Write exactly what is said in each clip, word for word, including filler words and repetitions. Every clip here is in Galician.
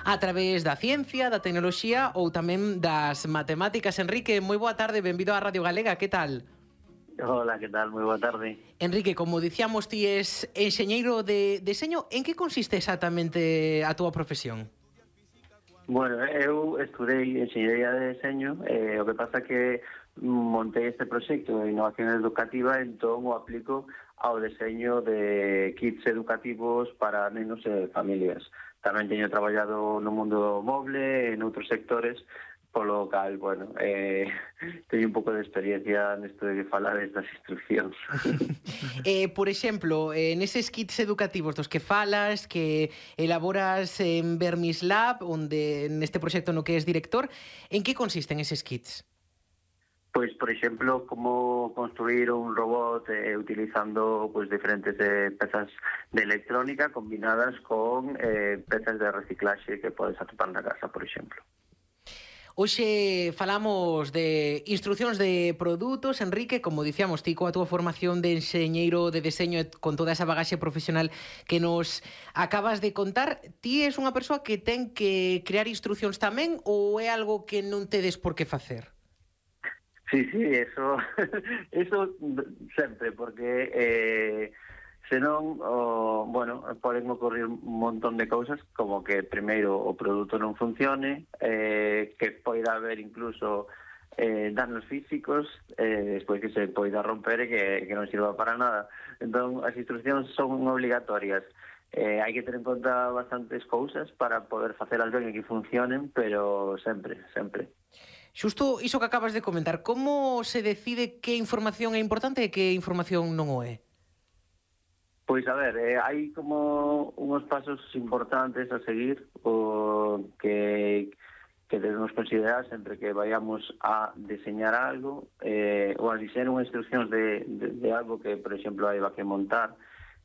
a través da ciencia, da tecnoloxía ou tamén das matemáticas. Enrique, moi boa tarde, benvido á Radio Galega, que tal? Hola, que tal? Moi boa tarde. Enrique, como dicíamos, ti es enxeñeiro de deseño. En que consiste exactamente a túa profesión? Bueno, eu estudei enxeñería de deseño, eh, o que pasa que montei este proxecto de innovación educativa, entón o aplico ao deseño de kits educativos para nenos e familias. Tamén teño traballado no mundo moble e noutros sectores, polo cal, bueno, eh, teño un pouco de experiencia nesto de falar estas instruccións. eh, por exemplo, eh, neses kits educativos dos que falas, que elaboras en Vermislab, onde neste proxecto no que és director, en que consisten eses kits? Pois, por exemplo, como construir un robot eh, utilizando pues, diferentes eh, pezas de electrónica combinadas con eh, pezas de reciclaxe que podes atopar na casa, por exemplo. Hoxe falamos de instruccións de produtos, Enrique, como dicíamos, ti coa túa formación de enxeñeiro de deseño e con toda esa bagaxe profesional que nos acabas de contar, ti és unha persoa que ten que crear instruccións tamén ou é algo que non tedes por que facer? Sí, sí, eso, eso sempre, porque eh, senón, oh, bueno, poden ocurrir un montón de cousas, como que primeiro o produto non funcione, eh, que poida haber incluso eh, danos físicos, eh, despois que se poida romper e que, que non sirva para nada. Entón, as instruccións son obligatorias. Eh, hai que ter en conta bastantes cousas para poder facelas ben e que funcionen, pero sempre, sempre. Xusto iso que acabas de comentar, como se decide que información é importante e que información non o é? Pois a ver, eh, hai como unhos pasos importantes a seguir o que, que debemos considerar sempre que vayamos a diseñar algo eh, ou a diseñar unhas instruccións de, de, de algo que, por exemplo, hai que montar.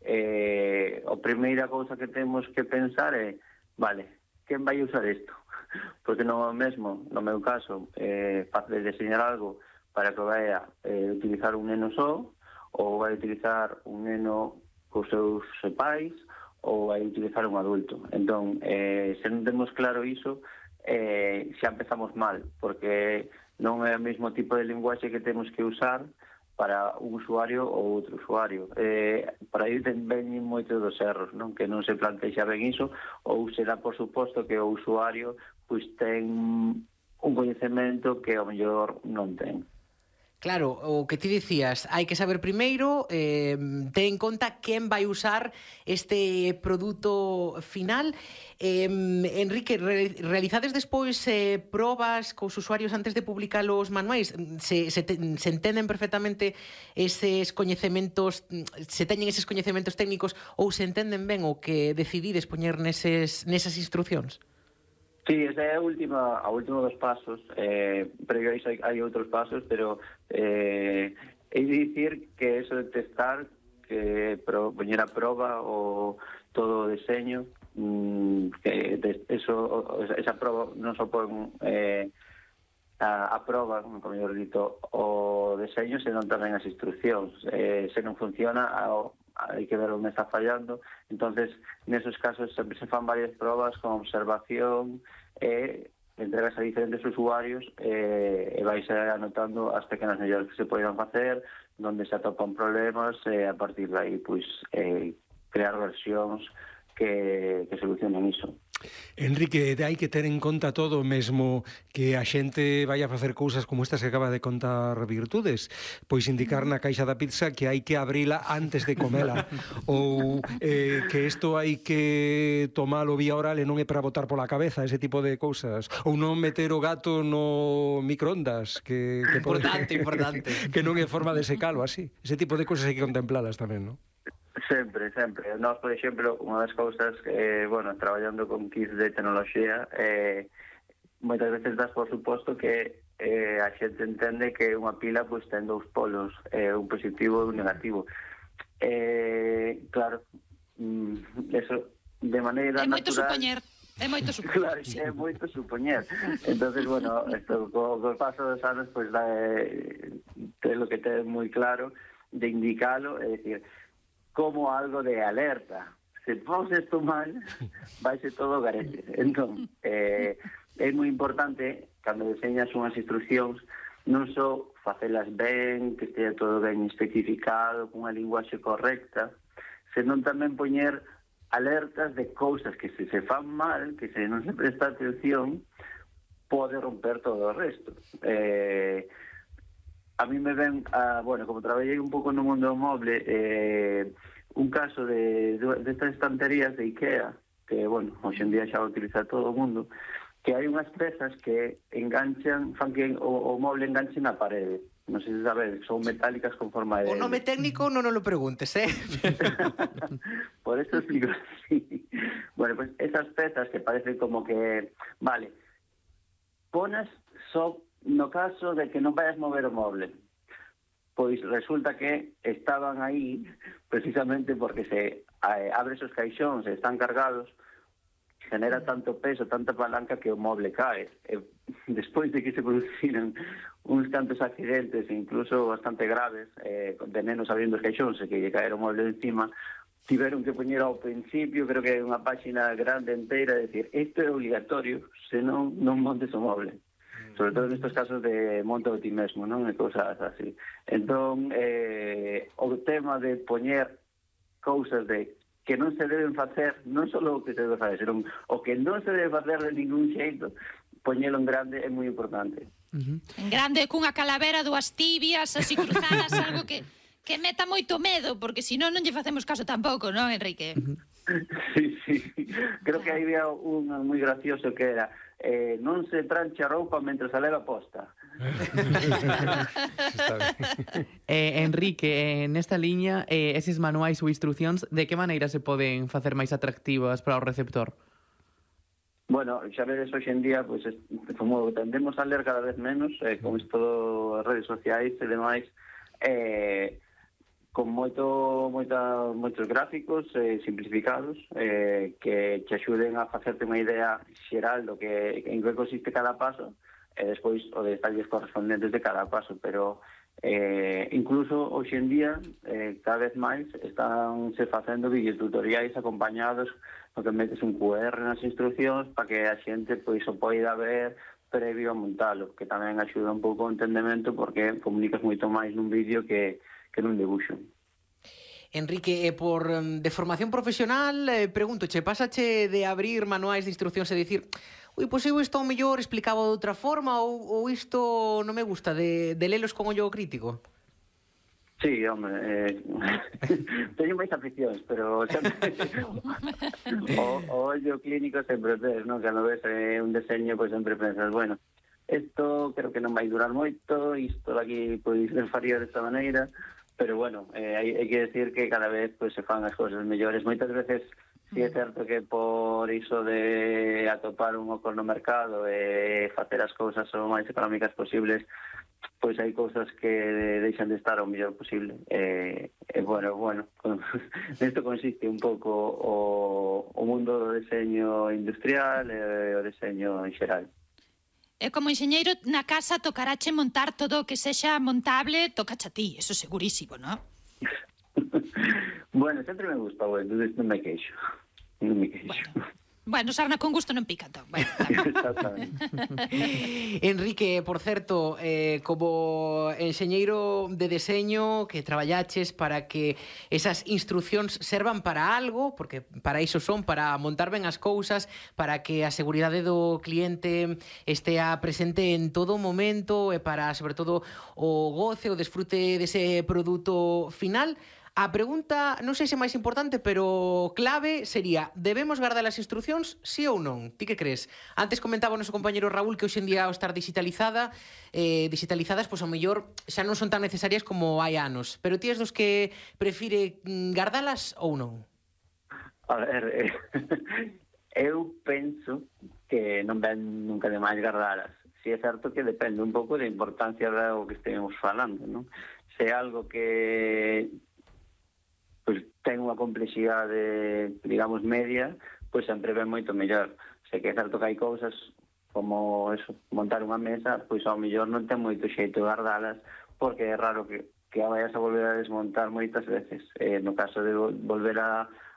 Eh, a primeira cousa que temos que pensar é, vale, quen vai usar isto? Porque non é o mesmo, no meu caso, eh, facer deseñar algo para que vaya eh, utilizar un neno só, ou vai utilizar un neno cos seus pais, ou vai utilizar un adulto. Entón, eh, se non temos claro iso, eh, xa empezamos mal, porque non é o mesmo tipo de linguaxe que temos que usar para un usuario ou outro usuario. Eh, para aí veñen moitos dos erros, non? Que non se plantexa ben iso, ou se dá por suposto que o usuario pois ten un coñecemento que ao mellor non ten. Claro, o que ti dicías, hai que saber primeiro, eh, ter en conta quen vai usar este produto final. Eh, Enrique, re, realizades despois eh, probas cos usuarios antes de publicar os manuais? Se, se, te, se entenden perfectamente eses coñecementos, se teñen eses coñecementos técnicos ou se entenden ben o que decidides poñer neses, nesas instruccións? Sí, esa é a última, a última dos pasos, eh, previo a iso hai, hai outros pasos, pero eh, é dicir que eso de testar, que pro, poñer a proba o todo o deseño, mmm, que de, eso, esa proba non só pon eh, a, a proba, como mellor dito, o deseño, senón tamén as instruccións. Eh, se non funciona, ao, hai que ver onde está fallando. Entonces, nesos casos sempre se fan varias probas con observación e entregas a diferentes usuarios e, e vais anotando as pequenas mellores que se poden facer, onde se atopan problemas e a partir de aí pois, eh, crear versións que, que solucionen iso. Enrique, hai que ter en conta todo mesmo que a xente vai a facer cousas como estas que acaba de contar Virtudes, pois indicar na caixa da pizza que hai que abrila antes de comela ou eh, que isto hai que tomalo vía oral e non é para botar pola cabeza, ese tipo de cousas, ou non meter o gato no microondas que, que importante, pode, importante que non é forma de secalo así, ese tipo de cousas hai que contemplalas tamén, non? Sempre, sempre. Nós, por exemplo, unha das cousas que, eh, bueno, traballando con kits de tecnoloxía, eh, moitas veces das por suposto que eh, a xente entende que unha pila pois ten dous polos, eh, un positivo e un negativo. Eh, claro, mm, eso de maneira natural... É moito natural, supoñer. É moito supoñer. Claro, sí. É moito supoñer. Entonces, bueno, esto, co, co paso dos anos, pois, da, eh, ten lo que ten moi claro de indicalo, é dicir, como algo de alerta. se pos isto mal, vaise todo garete. Entón, eh, é moi importante, cando deseñas unhas instruccións, non só facelas ben, que estea todo ben especificado, con unha linguaxe correcta, senón tamén poñer alertas de cousas que se se fan mal, que se non se presta atención, pode romper todo o resto. Eh, a mí me ven, a, bueno, como traballei un pouco no mundo moble, eh, un caso de, de, de estas estanterías de IKEA, que, bueno, hoxe en día xa o utiliza todo o mundo, que hai unhas pezas que enganchan, fan que o, o moble enganche na parede. Non sei se sabedes, son metálicas con forma de... O nome técnico non nos lo preguntes, eh? Por eso explico así. Bueno, pues esas pezas que parecen como que... Vale, ponas só no caso de que non vayas mover o moble. Pois resulta que estaban aí precisamente porque se eh, abres os caixóns e están cargados, genera tanto peso, tanta palanca que o moble cae. E, despois de que se produciran uns cantos accidentes, incluso bastante graves, eh, de nenos abrindo os caixóns e que lle caer o moble encima, tiveron que poñer ao principio, creo que unha páxina grande inteira, decir, isto é obligatorio, senón non montes o moble. Sobre todo nestes casos de monte de ti mesmo, non? E cousas así. Entón, eh, o tema de poñer cousas de que non se deben facer, non só o que se debe facer, senón o que non se debe facer de ningún xeito, poñelo en grande é moi importante. Uh-huh. En grande, cunha calavera, dúas tibias, así cruzadas, algo que, que meta moito medo, porque senón non lle facemos caso tampouco, non, Enrique? Uh-huh. Sí, sí. Creo que aí había un moi gracioso que era eh, non se trancha roupa mentre se leva posta. eh, Enrique, nesta liña, eh, eses manuais ou instruccións, de que maneira se poden facer máis atractivas para o receptor? Bueno, xa vedes hoxe en día, pues, como tendemos a ler cada vez menos, eh, con isto das redes sociais e demais, eh, con moito, moita, moitos gráficos eh, simplificados eh, que te axuden a facerte unha idea xeral do que en que consiste cada paso e despois o detalles correspondentes de cada paso, pero eh, incluso hoxe en día eh, cada vez máis están se facendo videotutoriais acompañados no que metes un cu erre nas instruccións para que a xente pois o poida ver previo a montalo, que tamén axuda un pouco o entendemento porque comunicas moito máis nun vídeo que que nun debuxo. Enrique, eh, por de formación profesional, eh, pregúntoche, pásache de abrir manuais de instruccións e dicir, ui, pois eu isto ao mellor explicaba de outra forma ou, ou isto non me gusta, de, de lelos con ollo crítico? Sí, hombre, eh, teño máis aficións, pero sempre, o, o ollo clínico sempre tes, non? Cando ves eh, un deseño, pois sempre pensas, bueno, isto creo que non vai durar moito, isto daqui pois se faría desta maneira, pero bueno, eh, hai, hai que decir que cada vez pues, se fan as cousas mellores. Moitas veces, si é certo que por iso de atopar un oco no mercado e facer as cousas o máis económicas posibles, pois hai cousas que deixan de estar o mellor posible. E, eh, bueno, bueno, nesto consiste un pouco o, o mundo do deseño industrial e o deseño en xeral. E como enxeñeiro na casa tocarache montar todo o que sexa montable, tocache a ti, eso segurísimo, non? Bueno, sempre me gusta, bueno, entonces non me queixo. Non me queixo. Bueno. Bueno, sarna con gusto non pica, entón. Bueno, Enrique, por certo, eh, como enxeñeiro de deseño que traballaches para que esas instruccións servan para algo, porque para iso son, para montar ben as cousas, para que a seguridade do cliente estea presente en todo momento e para, sobre todo, o goce, o desfrute dese produto final. A pregunta, non sei se máis importante, pero clave sería, debemos guardar as instruccións, sí ou non? Ti que crees? Antes comentaba o noso compañero Raúl que hoxe en día ao estar digitalizada, eh, digitalizadas, pois ao mellor xa non son tan necesarias como hai anos. Pero ti és dos que prefire guardalas ou non? A ver, eh, eu penso que non ven nunca de máis guardalas. Si é certo que depende un pouco da importancia do que estemos falando, non? Se é algo que pois ten unha complexidade, digamos, media, pois sempre ven moito mellor. Se que é certo que hai cousas como eso, montar unha mesa, pois ao mellor non ten moito xeito de guardalas, porque é raro que, que a vayas a volver a desmontar moitas veces. Eh, no caso de volver a,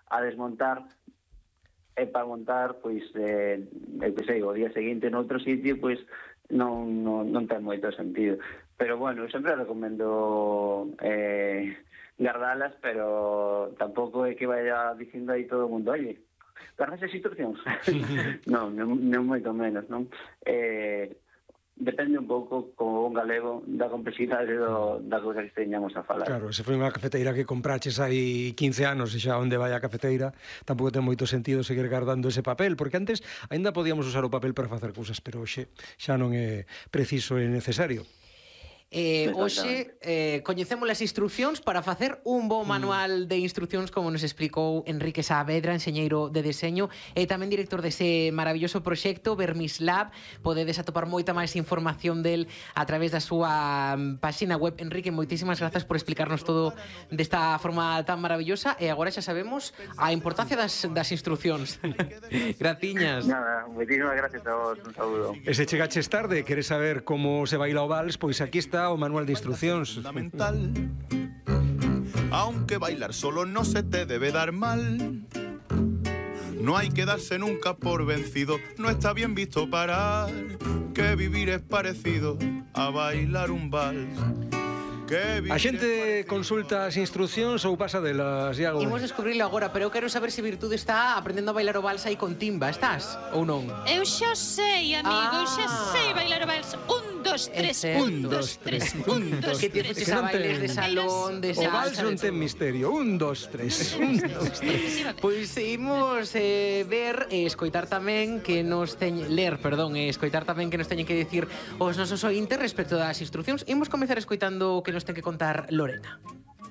a desmontar e para montar, pois, eh, eu que sei, o día seguinte noutro sitio, pois, non, non, non ten moito sentido. Pero, bueno, eu sempre recomendo eh, guardalas, pero tampouco é que vaya dicindo aí todo o mundo, oye, gardas as instruccións? non, non, non moito menos, non? Eh, depende un pouco, como un galego, da complexidade do, da cousa que teñamos a falar. Claro, se foi unha cafeteira que compraches hai quince anos e xa onde vai a cafeteira, tampouco ten moito sentido seguir guardando ese papel, porque antes aínda podíamos usar o papel para facer cousas, pero hoxe xa non é preciso e necesario. Eh, hoxe eh, coñecemos as instruccións para facer un bo manual de instruccións, como nos explicou Enrique Saavedra, enxeñeiro de deseño e tamén director dese maravilloso proxecto Vermislab. Podedes atopar moita máis información del a través da súa páxina web. Enrique, moitísimas grazas por explicarnos todo desta forma tan maravillosa, e agora xa sabemos a importancia das, das instruccións. Graciñas. Nada, moitísimas gracias a vos, un saúdo. E se chegaches tarde, queres saber como se baila o vals, pois aquí está o manual de instruccións. Fundamental. Aunque bailar solo no se te debe dar mal, no hay que darse nunca por vencido, no está bien visto parar, que vivir es parecido a bailar un vals. A xente consulta as instruccións ou pasa delas, Iago? Imos descubrirlo agora, pero eu quero saber se Virtude está aprendendo a bailar o vals aí con timba. Estás ou non? Eu xa sei, amigo, eu xa Ah. sei bailar o vals. Un, dos, tres, É un, dos, tres, un, dos, Que te tres. fuches a bailes de salón, de O vals salsa, non de ten todo. misterio. Un, dos, tres. Un, dos, tres. Pois imos eh, ver e escoitar tamén que nos teñen ler, perdón, e escoitar tamén que nos teñen que dicir os nosos ointes respecto das instruccións. Imos comezar escoitando o que nos ten que contar Lorena.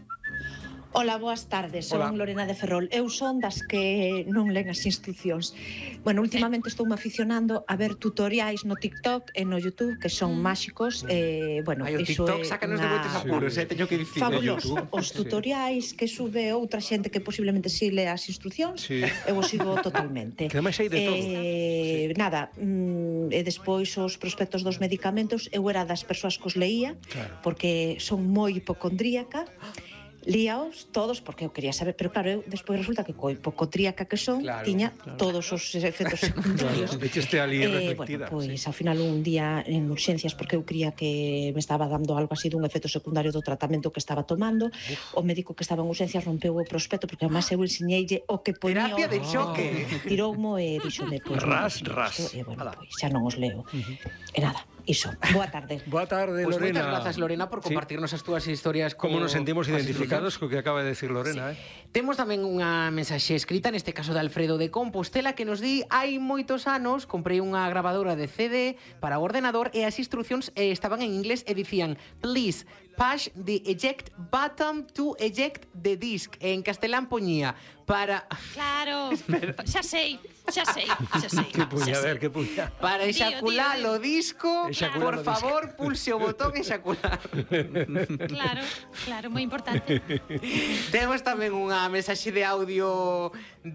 Ola, boas tardes, son Hola. Lorena de Ferrol. Eu son das que non len as instruccións. Bueno, últimamente estou me aficionando a ver tutoriais no TikTok e no YouTube que son máxicos. Eh, bueno, Ai, o iso TikTok é sácanos de unha- moitos apuros, eh, teño que dicir. Fabuloso. YouTube, Os sí. tutoriais que sube outra xente que posiblemente si le as instruccións, Sí. eu os sigo totalmente. Que ademais hai de todo. Eh, nada, mm, e despois os prospectos dos medicamentos, eu era das persoas que os leía, Claro. porque son moi hipocondríaca. Líaos todos porque eu quería saber, pero claro, eu despois resulta que co hipocondríaca que son, Claro, tiña claro. todos os efectos secundarios. Claro, vecheste ali Eh, reflectida, bueno, pois sí. ao final un día en urxencias, porque eu creía que me estaba dando algo así dun efecto secundario do tratamento que estaba tomando, o médico que estaba en urxencias rompeu o prospecto, porque además eu ensiñeille o que ponía. Terapia de choque. Tiroumo e díxome, pois, Ras, non, ras. isto, e bueno, Ala. pois xa non os leo. E nada, iso. Boa tarde. Boa tarde, Pois Lorena. moitas grazas, Lorena, por Sí. compartirnos as túas historias. Como co- nos sentimos coas identificados instruccións. co que acaba de decir Lorena, eh? Temos tamén unha mensaxe escrita, neste caso de Alfredo de Compostela, que nos di: hai moitos anos comprei unha grabadora de C D para o ordenador e as instruccións eh, estaban en inglés e dicían please push the eject button to eject the disc. E en castelán poñía para Claro, xa sei, xa sei, xa sei. Que puña, xa a ver, sei. que puña. para Dío, exacular dío, o disco, Exacular por o disco. favor, pulse o botón exacular. Claro, claro, moi importante. Temos tamén unha mensaxe de audio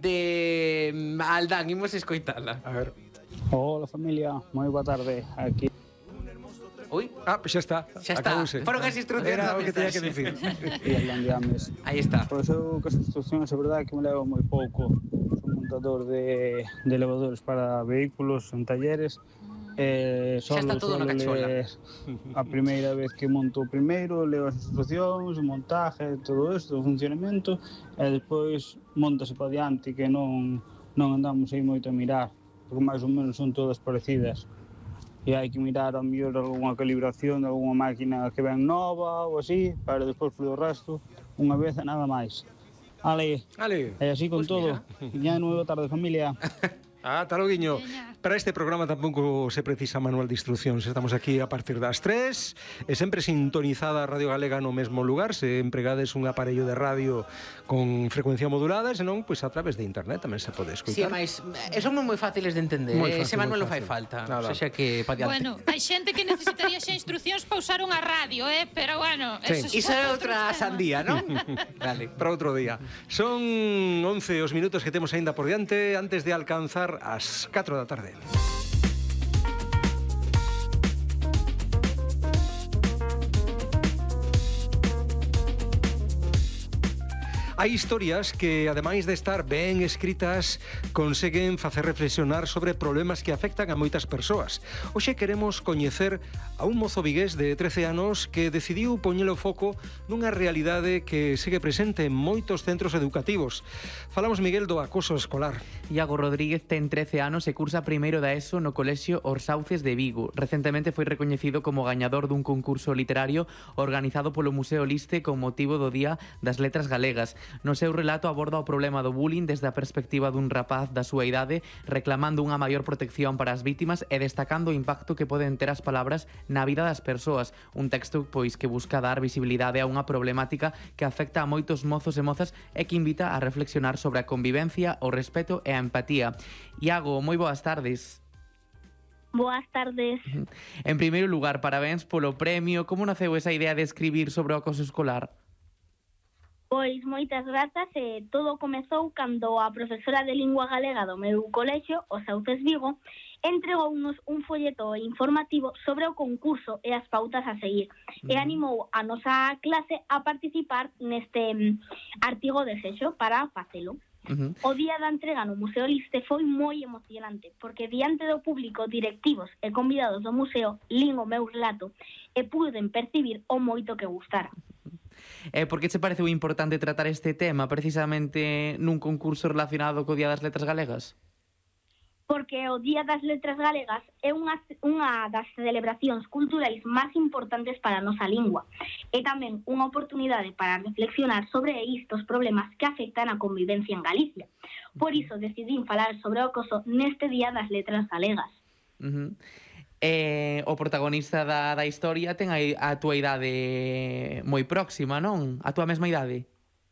de mm, Aldán, imos escoitala. A ver. Hola familia, moi boa tarde. Aquí Ui, Ah, pues xa está. Xa está. Acabouse. Foron as instruccións Era da o que tenía que mensaxe. dicir. Irlanda de Ames. aí está. Pois eu que as instruccións a verdade que me levo moi pouco. Son montador de, de elevadores para vehículos en talleres. Eh, Xa solo, está todo na solo cachola. leer a primeira vez que monto o primeiro, leo as instruccións, o montaje, todo isto, o funcionamento, e despois montase para diante que non, non andamos aí moito a mirar, porque máis ou menos son todas parecidas. E hai que mirar a mellor algunha calibración de algunha máquina que ven nova ou así, para despois polo resto, unha vez e nada máis. Ale, Ale. e así con Pois todo. Ya moi boa tarde, familia. Ah, tal guiño. Veña. Para este programa tampouco se precisa manual de instruccións. Estamos aquí a partir das tres, e sempre sintonizada a Radio Galega no mesmo lugar. Se empregades un aparello de radio con frecuencia modulada, senón, pois a través de internet tamén se pode Si, escoitar. sí, máis, eh, son moi fáciles de entender. Moi eh, fácil, Ese manual moi non fai fácil. falta. Nada. O sea que pa diante. Bueno, hai xente que necesitaría xa instruccións para usar unha radio, eh? Pero bueno, Sí. eso Iso é outro outra tema. sandía, non? Vale. Para outro día. Son once os minutos que temos aínda por diante antes de alcanzar as catro da tarde. Hai historias que, ademais de estar ben escritas, conseguen facer reflexionar sobre problemas que afectan a moitas persoas. Hoxe queremos coñecer a un mozo vigués de trece anos que decidiu poñer o foco nunha realidade que segue presente en moitos centros educativos. Falamos, Miguel, do acoso escolar. Iago Rodríguez ten trece anos e cursa primeiro da ESO no colexio Os Sauces de Vigo. Recentemente foi recoñecido como gañador dun concurso literario organizado polo Museo Liste con motivo do Día das Letras Galegas. No seu relato aborda o problema do bullying desde a perspectiva dun rapaz da súa idade, reclamando unha maior protección para as vítimas e destacando o impacto que poden ter as palabras na vida das persoas. Un texto pois que busca dar visibilidade a unha problemática que afecta a moitos mozos e mozas e que invita a reflexionar sobre a convivencia, o respeto e a empatía. Iago, moi boas tardes. Boas tardes. En primeiro lugar, parabéns polo premio. Como naceu esa idea de escribir sobre o acoso escolar? Pois moitas grazas e todo comezou cando a profesora de lingua galega do meu colexio, o Sauces Vigo, entregounos un folleto informativo sobre o concurso e as pautas a seguir uh-huh. e animou a nosa clase a participar neste um, artigo de sexo para facelo. Uh-huh. O día da entrega no Museo Liste foi moi emocionante porque diante do público, directivos e convidados do museo lín o meu relato e puden percibir o moito que gustara. Eh, por que che pareceu importante tratar este tema precisamente nun concurso relacionado co Día das Letras Galegas? Porque o Día das Letras Galegas é unha, unha das celebracións culturais máis importantes para a nosa lingua e tamén unha oportunidade para reflexionar sobre estos problemas que afectan a convivencia en Galicia. Por iso decidín falar sobre o acoso neste Día das Letras Galegas. Uh-huh. Eh, o protagonista da, da historia ten a, a túa idade moi próxima, non? A túa mesma idade?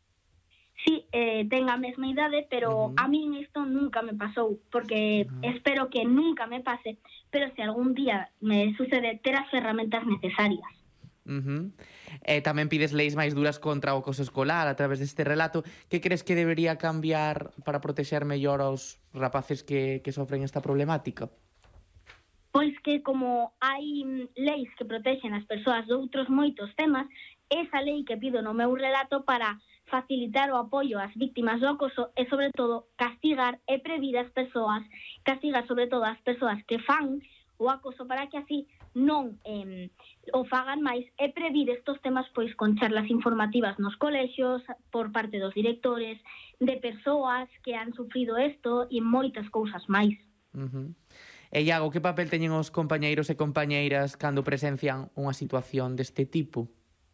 Sí, eh, ten a mesma idade, pero uh-huh. a min isto nunca me pasou, porque uh-huh. espero que nunca me pase, pero se algún día me sucede, ter as ferramentas necesarias. Uh-huh. Eh, tamén pides leis máis duras contra o acoso escolar a través deste relato. Que crees que debería cambiar para protexer mellor aos rapaces que, que sofren esta problemática? Pois que como hai leis que protexen as persoas de outros moitos temas, esa lei que pido no meu relato para facilitar o apoio ás víctimas do acoso e, sobre todo, castigar e previr as persoas, castigar sobre todo as persoas que fan o acoso para que así non eh, o fagan máis e previr estos temas pois con charlas informativas nos colexios, por parte dos directores, de persoas que han sufrido isto e moitas cousas máis. Uh-huh. E Iago, que papel teñen os compañeiros e compañeiras cando presencian unha situación deste tipo?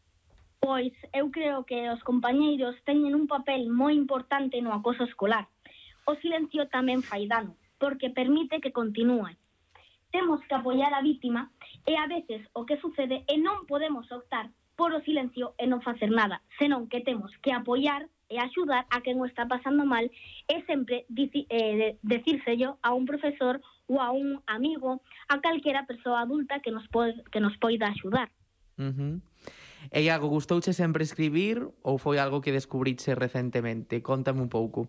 Pois eu creo que os compañeiros teñen un papel moi importante no acoso escolar. O silencio tamén fai dano, porque permite que continúe. Temos que apoiar a vítima e a veces o que sucede é non podemos optar por o silencio e non facer nada, senón que temos que apoiar e axudar a quen o está pasando mal e sempre dici, eh, decírselo a un profesor ou a un amigo, a calquera persoa adulta que nos, pode, que nos poida axudar. Uh-huh. E Iago, gustouche sempre escribir ou foi algo que descubriche recentemente? Contame un pouco.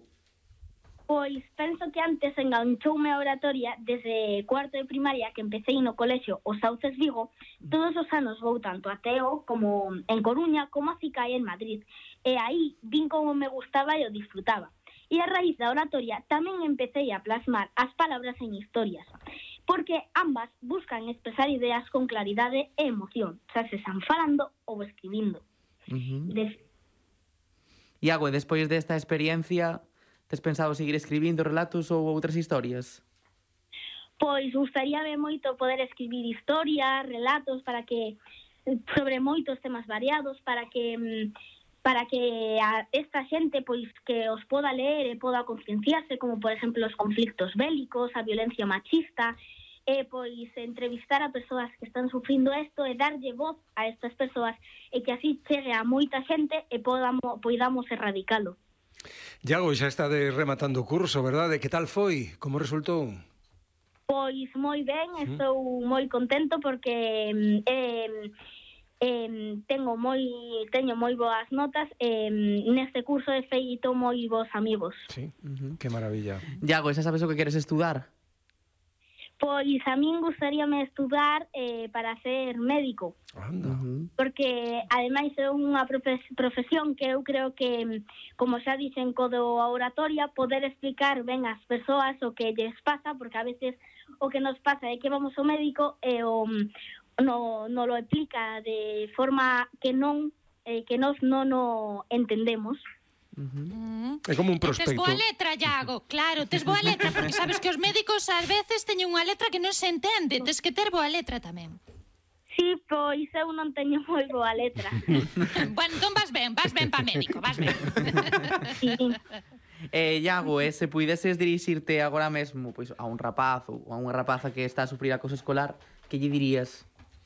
Pois penso que antes enganchoume a oratoria desde cuarto de primaria que empecé no colexio Os Sauces Vigo. Todos os anos vou tanto a Teo como en Coruña como a Cicai en Madrid. E aí vin como me gustaba e o disfrutaba. E a raíz da oratoria tamén empecé a plasmar as palabras en historias, porque ambas buscan expresar ideas con claridade e emoción, xa se están falando ou escribindo. Uh-huh. Des... Iago, e despois desta experiencia, tes pensado seguir escribindo relatos ou outras historias? Pois gustaríame moito poder escribir historias, relatos para que sobre moitos temas variados, para que para que a esta xente pois que os poda ler e poda concienciarse, como por exemplo os conflictos bélicos, a violencia machista, e pois entrevistar a persoas que están sufrindo isto e darlle voz a estas persoas e que así chegue a moita xente e podamos, podamos erradicalo. Iago, xa está de rematando o curso, verdade? Que tal foi? Como resultou? Pois moi ben, estou moi contento porque eh, eh, tengo moi teño moi boas notas e eh, neste curso he feito moi bons amigos. Sí, uh-huh. Que maravilla. Iago, xa sabes o que queres estudar? Pois a min gustaríame estudar eh, para ser médico. Anda. Porque ademais é unha profesión que eu creo que, como xa dicen co do oratoria, poder explicar ben ás persoas o que lles pasa, porque a veces o que nos pasa é que vamos ao médico e o no, no lo explica de forma que non eh, que nos non o entendemos. Mm. É como un prospecto. Tes boa letra, Iago, claro, tes boa letra, porque sabes que os médicos ás veces teñen unha letra que non se entende, tes que ter boa letra tamén. Sí, pois eu non teño moi boa letra. Bueno, entón vas ben, vas ben pa médico, vas ben. Sí. Eh, Iago, eh, se puideses dirixirte agora mesmo pois, a un rapaz ou a unha rapaza que está a sufrir acoso escolar, que lle dirías?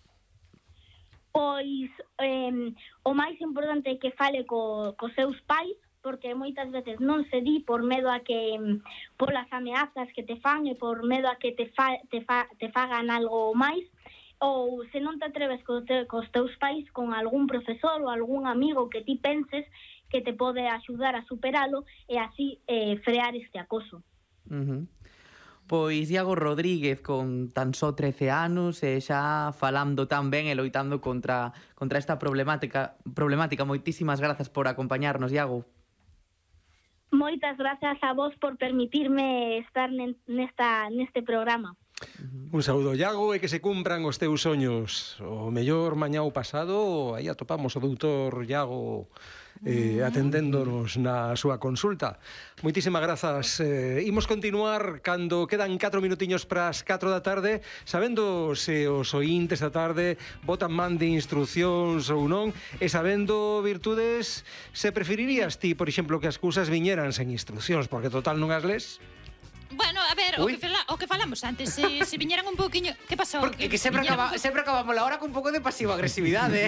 Pois eh, o máis importante é que fale co, cos seus pais, porque moitas veces non se di por medo a que polas ameazas que te fan e por medo a que te, fa, te, fa, te fagan algo máis, ou se non te atreves co te, cos teus pais, con algún profesor ou algún amigo que ti penses que te pode axudar a superalo e así eh, frear este acoso. Uh -huh. Pois Iago Rodríguez, con tan só trece anos e xa falando tan ben e loitando contra, contra esta problemática, problemática. Moitísimas grazas por acompañarnos, Iago. Moitas grazas a vos por permitirme estar nesta, neste programa. Un saúdo, Iago, e que se cumpran os teus soños. O mellor mañá ou pasado, aí atopamos o doutor Iago eh, atendéndonos na súa consulta. Moitísimas grazas. Eh, imos continuar cando quedan catro minutiños para as catro da tarde, sabendo se os oíntes da tarde botan man de instruccións ou non, e sabendo, Virtudes, se preferirías ti, por exemplo, que as cousas viñeran sen instruccións, porque total non as les? Bueno, a ver, o que, fala, o que falamos antes, se, se viñeran un pouquiño... Que pasou? Porque que sempre, acaba, un... sempre acabamos a hora con un pouco de pasivo-agresividade.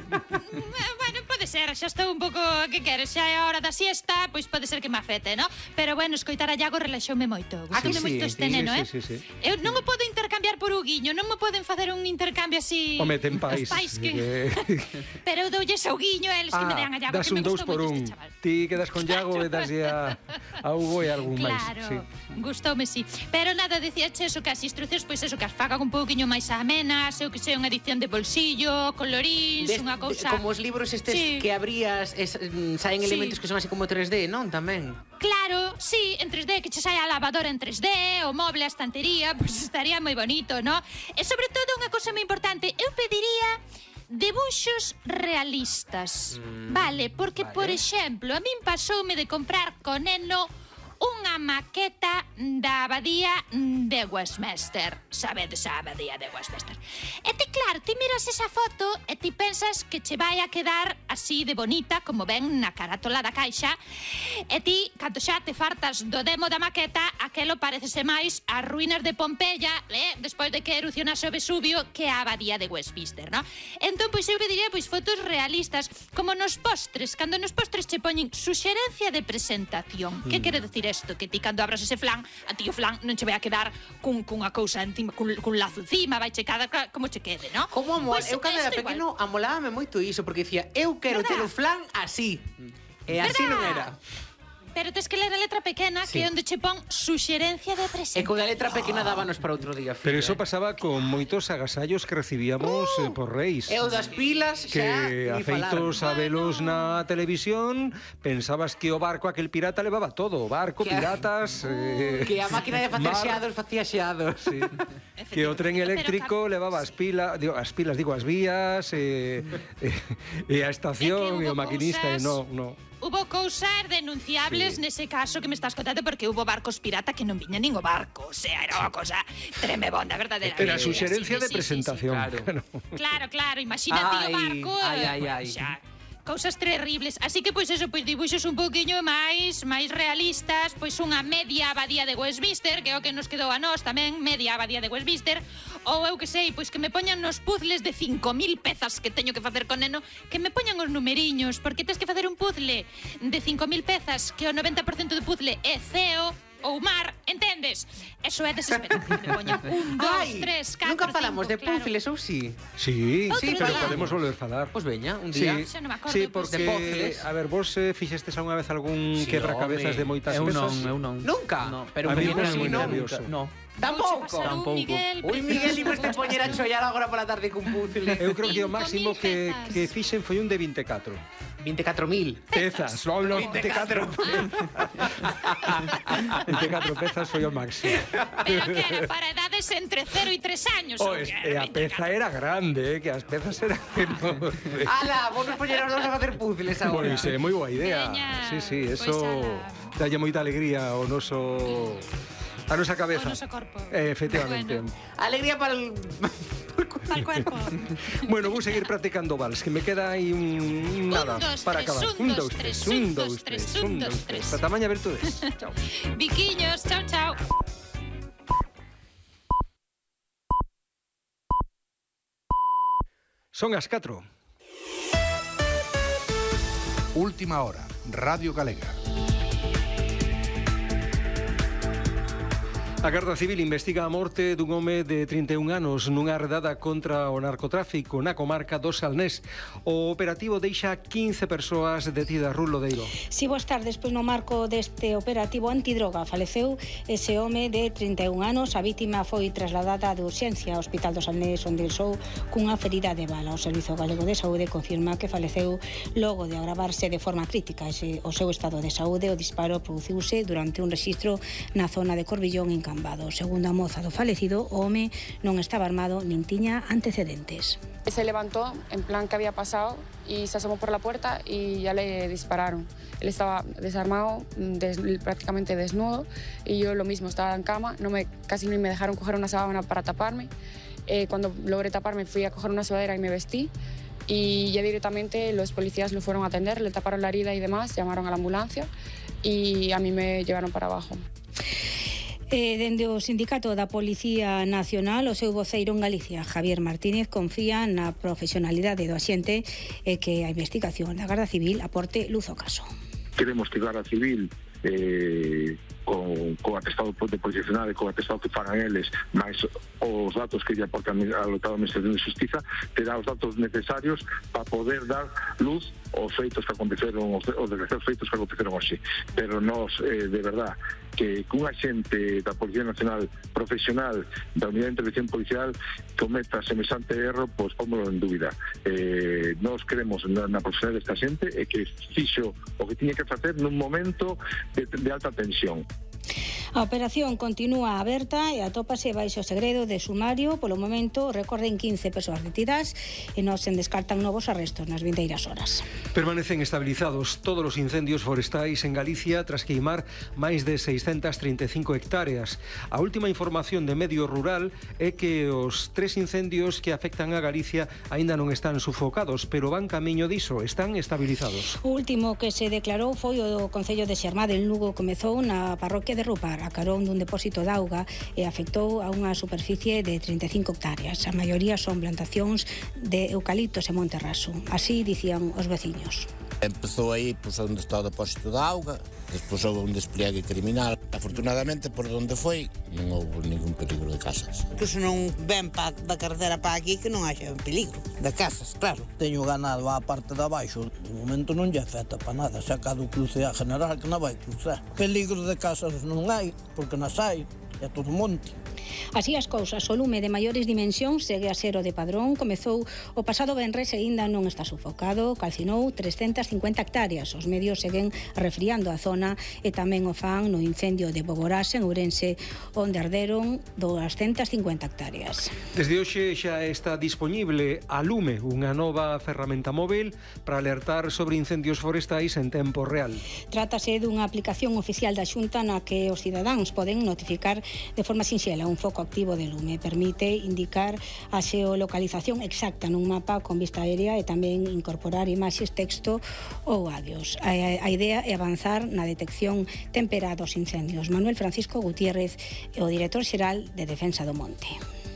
Bueno, pode ser, xa estou un pouco... Que queres? Xa é a hora da siesta, pois pode ser que me afete, ¿no? Pero bueno, escoitar a Iago relaxoume moito. Gustoume sí, moito este sí, neno, sí, eh? sí, sí. Eu non o podo intercambiar por Uguiño, non me poden facer un intercambio así... Home, ten pais. pais que... que... Pero eu doulles a Uguiño e eles ah, que me dean a Iago, das que un me dous gustou por moito un. este chaval. Ti quedas con Iago e das a, a Hugo e algún máis. Claro, Sí. gustoume, sí. Pero nada, decíache eso, que as instruccións, pois eso, que as fagan un pouquiño máis amenas, eu que sei, unha edición de bolsillo, coloríns, Des, unha cousa... Como os libros estes sí. que abrías, es, saen Sí. elementos que son así como tres D, non? Tamén. Claro, sí, en tres D, que che sai a lavadora en tres D, o moble, a estantería, pois pues estaría moi bonito, ¿no? E sobre todo unha cousa moi importante, eu pediría debuxos realistas, mm, vale? Porque, vale. Por exemplo, a min pasoume de comprar con neno unha maqueta da abadía de Westminster. Sabedes a abadía de Westminster. E ti, claro, ti miras esa foto e ti pensas que che vai a quedar así de bonita, como ven na carátola da caixa, e ti, cando xa te fartas do demo da maqueta, aquelo parecese máis as ruínas de Pompeia, eh, despois de que erupcionase o Vesubio, que a abadía de Westminster, no? Entón, pois eu pediría pois fotos realistas, como nos postres, cando nos postres che poñen suxerencia de presentación. Mm. Que quere decir isto? Que ti cando abras ese flan, a ti o flan non che vai a quedar cun, cunha cousa encima, cun, cun lazo encima, vai che cada como che quede, no? Como amor, Pues eu cando era pequeno amolábame moito iso, porque dicía, eu quero ter o flan así. E así non era. Pero tes que ler a letra pequena, Sí. que é onde che pon suxerencia de E presentación. con a letra pequena dábanos para outro día. Pero fillo, eso eh. pasaba con moitos agasallos que recibíamos uh, eh, por reis. E o das pilas, xa, Que ni falar. afeitos a velos na televisión, pensabas que o barco aquel pirata levaba todo, barco, Que- piratas, eh, Que a máquina de facer mar, xeados facía xeados. sí. Que o tren eléctrico levaba as pilas, digo, as pilas, digo, as vías, eh, eh, e a estación, É que e hubo o maquinista, e cousas- no, no. Hubo cousas denunciables Sí. nese caso que me estás contando, porque hubo barcos pirata que non viña nin o barco. O sea, era unha cosa tremebonda, verdadeira. Era suxerencia de presentación. Claro, claro, claro, imagínate Ai, o barco. ai, ai, eh, ai. xa, cousas terribles. Así que, pois, eso, pois, dibuixos un pouquiño máis máis realistas, pois unha media abadía de Westminster, que é o que nos quedou a nós tamén, media abadía de Westminster, ou eu que sei, pois que me poñan nos puzzles de cinco mil pezas que teño que facer con neno, que me poñan os numeriños, porque tes que facer un puzzle de cinco mil pezas, que o noventa por cento do puzzle é ceo, ou mar, entendes? Eso é desesperante, que me poñan un, dos, tres, catro, nunca falamos cinco, de púciles, ou sí? Sí, sí, pero día. podemos volver a falar. Pois veña, un día. Sí, Xa non me acordo, sí, pois. porque, De póciles. a ver, vos eh, fixestes alguna vez algún Sí, quebracabezas home, de moitas eu pesas? non, eu non. Nunca? No, pero A mí un me poquito pone moi nunca, nervioso. No. Tampouco. Vouche pasar un Tampouco. Miguel, Ui, Miguel, imos te poñer a chollar agora pola tarde cun puzzle. Eu creo que o Cinco máximo mil que, pezas. que fixen foi un de vinte e catro. vinte e catro mil. Pezas, non, non, vinte e catro. vinte e catro pezas foi o máximo. Pero que era para edades entre cero e tres años. Oh, ou es, que e a peza era grande, eh, que as pezas eran enormes. Ala, vos nos poñeron os dos a facer puzzles agora. Pois é, moi boa idea. Veña, Sí, sí, pois eso ala. dalle moita alegría ao noso a nosa cabeza. O noso corpo. Eh, efectivamente. Bueno. Alegría para el... Pal cuerpo. Bueno, vou seguir practicando vals, que me queda aí un nada Un, dos, para tres, acabar. un, dos, tres, un, dos, tres, un, dos, tres. Ata maña virtudes. Chao. Viquiños, chao, chao. Son as catro. Última hora, Radio Galega. A Garda Civil investiga a morte dun home de trinta e un anos nunha redada contra o narcotráfico na comarca do Salnés. O operativo deixa quince persoas detidas. Rulo Deiro. Si, boas tardes, pois no marco deste operativo antidroga faleceu ese home de trinta e un anos. A vítima foi trasladada de urxencia ao Hospital do Salnés, onde sou cunha ferida de bala. O Servizo Galego de Saúde confirma que faleceu logo de agravarse de forma crítica ese, o seu estado de saúde. O disparo produciuse durante un rexistro na zona de Corbillón, en Cambado. Segundo a moza do falecido, o home non estaba armado nin tiña antecedentes. Se levantó en plan que había pasado y se asomó por la puerta y ya le dispararon. Él estaba desarmado, des, prácticamente desnudo, y yo lo mismo, estaba en cama, no me, casi ni me dejaron coger una sábana para taparme. Eh, cuando logré taparme fui a coger una sudadera y me vestí, y ya directamente los policías lo fueron a atender, le taparon la herida y demás, llamaron a la ambulancia y a mí me llevaron para abajo. E dende o Sindicato da Policía Nacional, o seu voceiro en Galicia, Javier Martínez, confía na profesionalidade do axente e que a investigación da Garda Civil aporte luz ao caso. Queremos que a Garda Civil eh, con, con atestado de posicional e con atestado que fagan eles, máis os datos que lle aporta a lotada Administración de Justiza, terá os datos necesarios para poder dar luz aos feitos que aconteceron, os, os desgraciados feitos que aconteceron hoxe. Pero nós, eh, de verdad, que cun axente da Policía Nacional profesional da Unidade de Intervención Policial cometa semejante erro, pois pómolo en dúbida. Eh, nós queremos na, na profesional desta xente e que fixo o que tiña que facer nun momento de, de alta tensión. A operación continúa aberta e atópase baixo segredo de sumario. Polo momento, recorden quince persoas detidas e non se descartan novos arrestos nas vindeiras horas. Permanecen estabilizados todos os incendios forestais en Galicia tras queimar máis de seiscentas trinta e cinco hectáreas. A última información de Medio Rural é que os tres incendios que afectan a Galicia aínda non están sufocados, pero van camiño diso, están estabilizados. O último que se declarou foi o Concello de Xermade, en Lugo. Comezou na parroquia de Rupar, a carón dun depósito de auga, e afectou a unha superficie de trinta e cinco hectáreas. A maioría son plantacións de eucaliptos e monterraso. Así dicían os veciños. Empezou aí, pois, onde está o depósito de auga, despois houve un despliegue criminal. Afortunadamente, por onde foi, non houve ningún peligro de casas. Que se non ven pa, da carretera para aquí, que non haxa peligro de casas, claro. Teño ganado á parte de abaixo, de momento non lle afecta para nada, xa cado cruce a general que non vai cruzar. Peligro de casas non hai, porque nas hai, é todo monte. Así as cousas, o lume de maiores dimensións segue a ser o de Padrón. Comezou o pasado venres e aínda non está sufocado. Calcinou trescentas cincuenta hectáreas. Os medios seguen refriando a zona e tamén o fan no incendio de Bogorás, en Ourense, onde arderon doscientas cincuenta hectáreas. Desde hoxe xa está dispoñible a Lume, unha nova ferramenta móvil para alertar sobre incendios forestais en tempo real. Trátase dunha aplicación oficial da Xunta na que os cidadáns poden notificar de forma sinxela un foco activo de lume. Permite indicar a xeolocalización exacta nun mapa con vista aérea e tamén incorporar imaxes, texto ou audios. A, a idea é avanzar na detección temperada dos incendios. Manuel Francisco Gutiérrez, o director xeral de Defensa do Monte.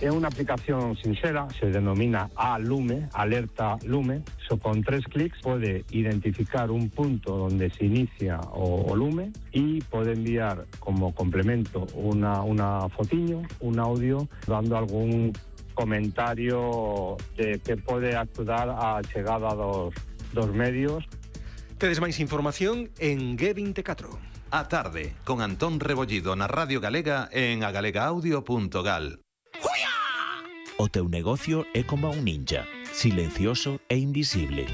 É unha aplicación sincera, se denomina A Lume, Alerta Lume. So, con tres clics pode identificar un punto donde se inicia o, o lume e pode enviar como complemento una, una fotiño, un audio, dando algún comentario de, que pode axudar á chegada dos, dos medios. Tedes máis información en G veinticuatro. A tarde, con Antón Rebollido na Radio Galega en agalegaaudio punto gal. O teu negocio é como un ninja, silencioso e invisible.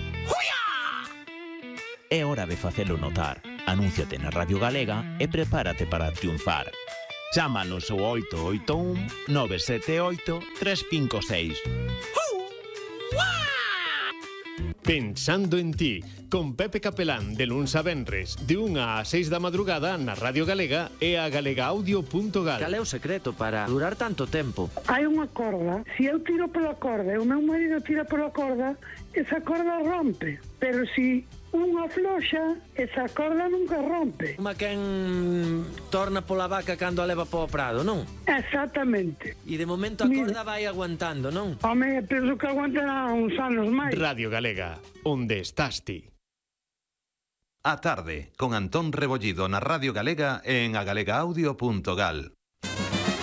É hora de facelo notar. Anúnciate na Radio Galega e prepárate para triunfar. Chámanos ao oito oito un, nove sete oito, tres cinco seis. Pensando en ti, con Pepe Capelán de luns a venres, de unha a seis da madrugada na Radio Galega e a agalegaaudio punto gal. Cal é o secreto para durar tanto tempo? Hai unha corda, se eu tiro pola corda e o meu marido tira pola corda, esa corda rompe, pero se unha floxa, esa corda nunca rompe. Uma quen torna pola vaca cando a leva po prado, non? Exactamente. E de momento a corda vai aguantando, non? Home, penso que aguantará uns anos máis. Radio Galega, onde estás ti? A tarde, con Antón Rebollido na Radio Galega en agalegaaudio punto gal.